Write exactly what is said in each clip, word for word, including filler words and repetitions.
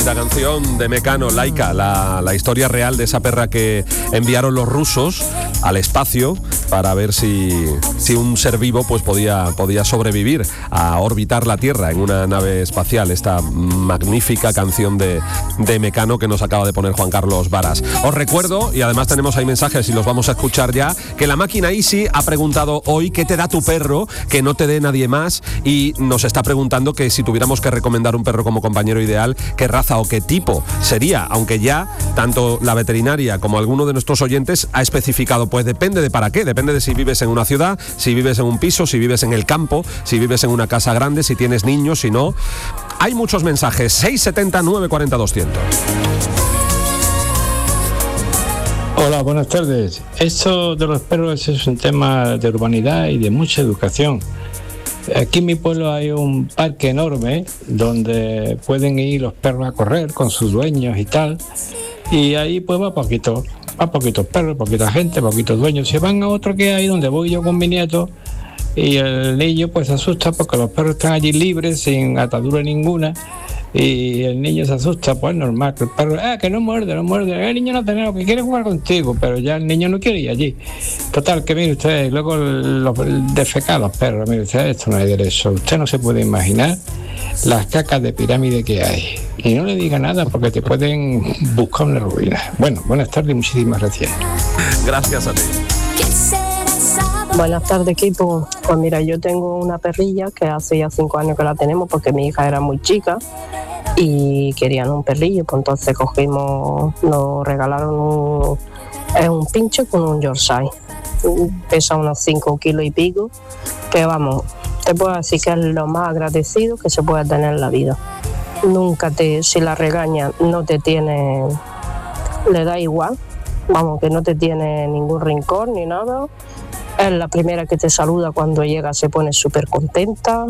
bonita canción de Mecano, Laika, la, la historia real de esa perra que enviaron los rusos al espacio para ver si, si un ser vivo pues podía, podía sobrevivir a orbitar la Tierra en una nave espacial. Esta magnífica canción de, de Mecano que nos acaba de poner Juan Carlos Varas. Os recuerdo, y además tenemos ahí mensajes y los vamos a escuchar ya, que la máquina Easy ha preguntado hoy qué te da tu perro que no te dé nadie más, y nos está preguntando que si tuviéramos que recomendar un perro como compañero ideal, qué raza o qué tipo sería, aunque ya tanto la veterinaria como alguno de nuestros oyentes ha especificado, pues depende de para qué, depende de si vives en una ciudad, si vives en un piso, si vives en el campo, si vives en una casa grande, si tienes niños, si no. Hay muchos mensajes. seis setenta, nueve cuarenta, doscientos. Hola, buenas tardes. Esto de los perros es un tema de urbanidad y de mucha educación. Aquí en mi pueblo hay un parque enorme donde pueden ir los perros a correr con sus dueños y tal, y ahí pues va poquito, va poquitos perros, poquita gente, poquitos dueños. Se van a otro que hay donde voy yo con mi nieto, y el niño pues se asusta porque los perros están allí libres, sin atadura ninguna, y el niño se asusta, pues normal, que el perro, ah, que no muerde, no muerde, el niño no tiene lo que quiere jugar contigo, pero ya el niño no quiere ir allí. Total, que mire usted, luego los defecar los perros, mire usted, esto no hay derecho, usted no se puede imaginar las cacas de pirámide que hay. Y no le diga nada porque te pueden buscar una ruina. Bueno, buenas tardes y muchísimas gracias. Gracias a ti. Buenas tardes, equipo. Pues mira, yo tengo una perrilla que hace ya cinco años que la tenemos porque mi hija era muy chica y querían un perrillo, pues entonces cogimos, nos regalaron un, es un pinche con un Yorkshire, pesa unos cinco kilos y pico, que vamos, te puedo decir que es lo más agradecido que se puede tener en la vida. Nunca te, si la regaña, no te tiene, le da igual, vamos, que no te tiene ningún rincón ni nada. Es la primera que te saluda cuando llega, se pone súper contenta.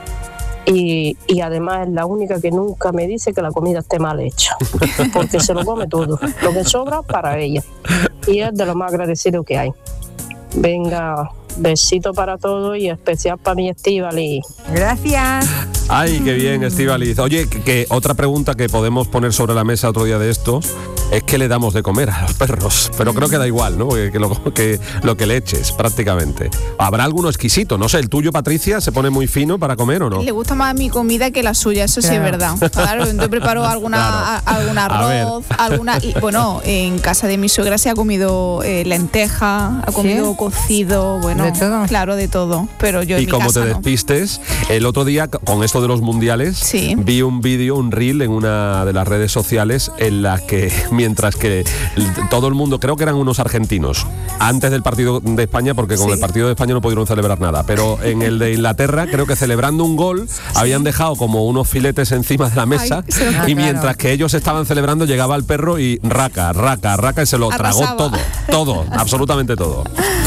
Y, y además es la única que nunca me dice que la comida esté mal hecha, porque se lo come todo, lo que sobra para ella, y es de lo más agradecido que hay. Venga, besito para todos y especial para mi Estíbaliz. Gracias. Ay, qué bien, Estíbaliz. Oye, que, que otra pregunta que podemos poner sobre la mesa otro día de esto es qué le damos de comer a los perros, pero creo que da igual, ¿no? Que, que, lo, que lo que le eches, prácticamente. ¿Habrá alguno exquisito? No sé, ¿el tuyo, Patricia, se pone muy fino para comer o no? Le gusta más mi comida que la suya, eso claro. Sí es verdad. Claro, yo preparo alguna, claro. a, algún arroz, alguna... Y, bueno, en casa de mi suegra se ha comido eh, lenteja, ha comido ¿sí? cocido, bueno, ¿de todo? Claro, de todo, pero yo en y mi como casa te no. despistes, el otro día, con esto de los mundiales, sí. vi un vídeo, un reel en una de las redes sociales en la que, mientras que todo el mundo, creo que eran unos argentinos, antes del partido de España, porque con sí. el partido de España no pudieron celebrar nada, pero en el de Inglaterra, creo que celebrando un gol, sí. habían dejado como unos filetes encima de la mesa. Ay, y mientras claro. que ellos estaban celebrando, llegaba el perro y raca, raca, raca, y se lo Arrasaba. tragó todo, todo, absolutamente todo.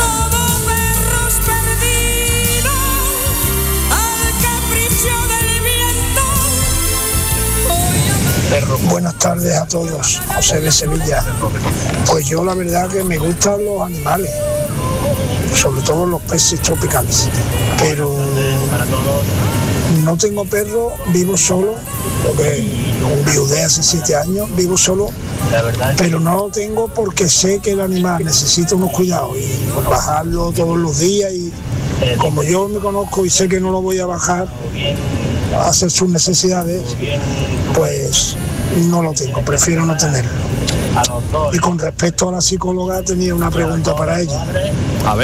Buenas tardes a todos, José de Sevilla. Pues yo la verdad que me gustan los animales, sobre todo los peces tropicales, pero no tengo perro, vivo solo, porque viudé hace siete años, vivo solo, pero no lo tengo porque sé que el animal necesita unos cuidados y bajarlo todos los días, y como yo me conozco y sé que no lo voy a bajar a hacer sus necesidades, pues no lo tengo, prefiero no tenerlo. Y con respecto a la psicóloga, tenía una pregunta para ella. A ver.